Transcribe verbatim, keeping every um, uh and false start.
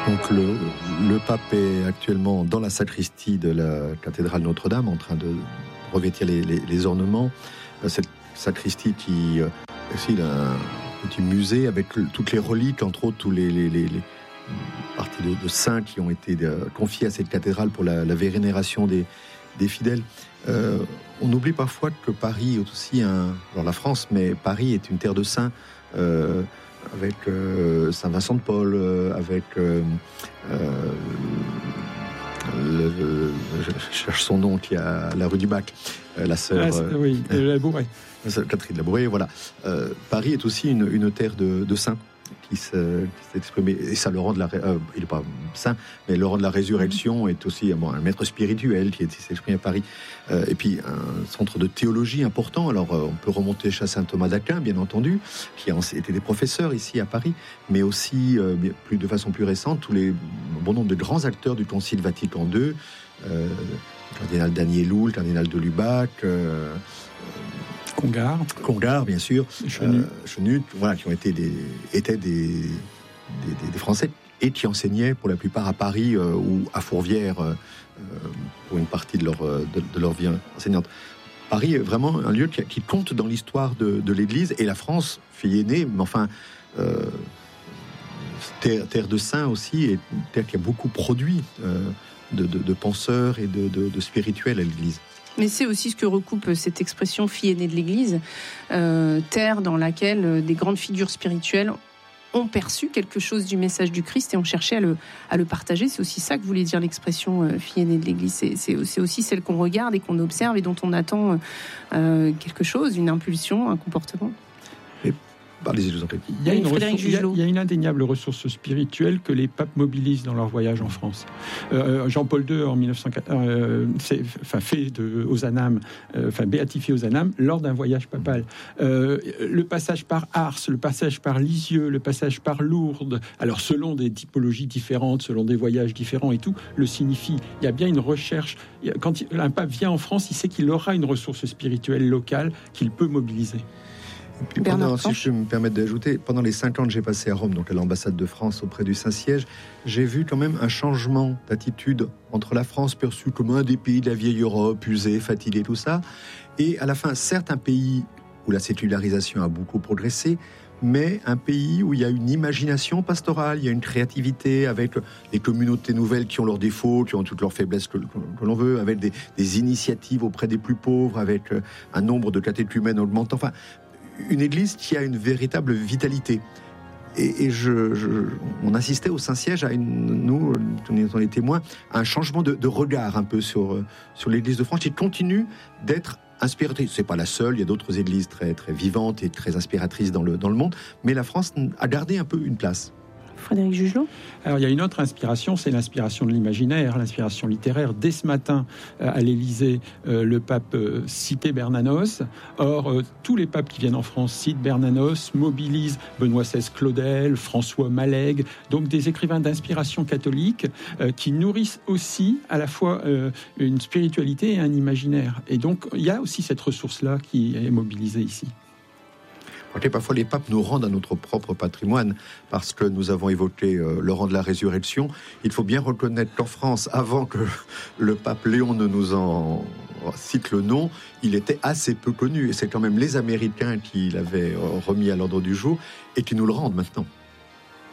Donc le, le pape est actuellement dans la sacristie de la cathédrale Notre-Dame en train de revêtir les, les, les ornements. Cette sacristie qui est aussi un petit musée avec toutes les reliques, entre autres tous les, les, les, les parties de, de saints qui ont été confiées à cette cathédrale pour la, la vénération des, des fidèles. Euh, on oublie parfois que Paris est aussi un... Alors la France, mais Paris est une terre de saints. Euh, avec euh, Saint-Vincent-de-Paul, euh, avec euh, euh, le, le, je cherche son nom, qui est à la rue du Bac, euh, la sœur ah, euh, oui, euh, Labouré. Catherine Labouré, voilà. Euh, Paris est aussi une, une terre de, de saints qui, se, qui s'est exprimé, et ça le rend de la, euh, il n'est pas saint, mais le rang de la résurrection est aussi bon, un maître spirituel qui, est, qui s'est exprimé à Paris, euh, et puis un centre de théologie important. Alors euh, on peut remonter chez saint Thomas d'Aquin, bien entendu, qui a été des professeurs ici à Paris, mais aussi euh, plus de façon plus récente tous les bon nombre de grands acteurs du Concile Vatican deux, euh, le cardinal Danielou, le cardinal de Lubac. Euh, Congar. Congar, bien sûr. Chenu. Euh, Chenu, voilà, qui ont été des, étaient des, des, des Français et qui enseignaient pour la plupart à Paris euh, ou à Fourvière euh, pour une partie de leur, de, de leur vie enseignante. Paris est vraiment un lieu qui, qui compte dans l'histoire de, de l'Église, et la France, fille aînée, mais enfin, euh, terre, terre de saints aussi, et terre qui a beaucoup produit euh, de, de, de penseurs et de, de, de spirituels à l'Église. Mais c'est aussi ce que recoupe cette expression fille aînée de l'Église, euh, terre dans laquelle des grandes figures spirituelles ont perçu quelque chose du message du Christ et ont cherché à le, à le partager. C'est aussi ça que voulait dire l'expression euh, fille aînée de l'Église. C'est, c'est, c'est aussi celle qu'on regarde et qu'on observe et dont on attend euh, quelque chose, une impulsion, un comportement. Allez-y, je vous en prie. Il y, a une ressource, il, y a, il y a une indéniable ressource spirituelle que les papes mobilisent dans leur voyage en France. Euh, Jean-Paul deux, en dix-neuf cent quatorze, euh, c'est, enfin, fait de Ozanam, euh, enfin, béatifié Ozanam lors d'un voyage papal. Euh, le passage par Ars, le passage par Lisieux, le passage par Lourdes, alors selon des typologies différentes, selon des voyages différents et tout, le signifie. Il y a bien une recherche. Quand un pape vient en France, il sait qu'il aura une ressource spirituelle locale qu'il peut mobiliser. Et puis pendant, si je peux me permettre d'ajouter, pendant les cinq ans que j'ai passé à Rome, donc à l'ambassade de France auprès du Saint-Siège, j'ai vu quand même un changement d'attitude entre la France perçue comme un des pays de la vieille Europe, usée, fatiguée, tout ça, et à la fin, certes un pays où la sécularisation a beaucoup progressé, mais un pays où il y a une imagination pastorale, il y a une créativité avec les communautés nouvelles qui ont leurs défauts, qui ont toutes leurs faiblesses que, que l'on veut, avec des, des initiatives auprès des plus pauvres, avec un nombre de catéchumènes augmentant, enfin, une église qui a une véritable vitalité. Et, et je, je, on assistait au Saint-Siège, à une, nous, on est, on est témoins, à un changement de, de regard un peu sur, sur l'église de France, qui continue d'être inspiratrice. C'est pas la seule, il y a d'autres églises très, très vivantes et très inspiratrices dans le, dans le monde, mais la France a gardé un peu une place. Frédéric Jugelot. Alors il y a une autre inspiration, c'est l'inspiration de l'imaginaire, l'inspiration littéraire. Dès ce matin, euh, à l'Élysée, euh, le pape euh, citait Bernanos. Or, euh, tous les papes qui viennent en France citent Bernanos, mobilisent Benoît seize Claudel, François Malègue, donc des écrivains d'inspiration catholique euh, qui nourrissent aussi à la fois euh, une spiritualité et un imaginaire. Et donc il y a aussi cette ressource-là qui est mobilisée ici. Okay, parfois les papes nous rendent à notre propre patrimoine parce que nous avons évoqué euh, le rang de la résurrection. Il faut bien reconnaître qu'en France, avant que le pape Léon ne nous en cite le nom, il était assez peu connu. Et c'est quand même les Américains qui l'avaient remis à l'ordre du jour et qui nous le rendent maintenant.